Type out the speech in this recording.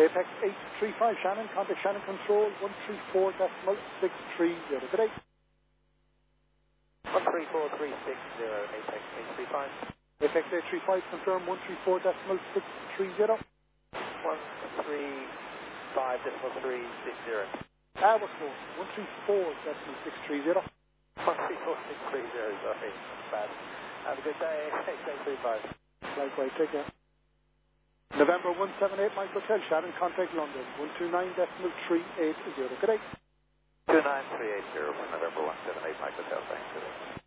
Apex 835 Shannon, contact Shannon Control 134.630. Good day. 134.360, Apex 835. Apex 835, confirm 134.630. 135.360. What's more? 134.630. 134.630, sorry. Bad. Have a good day, Apex 835. Likewise, take care. November 178 Mike Hotel, Shannon, contact London 129.380. Good day. 29380 for November 178 Mike Hotel, thanks.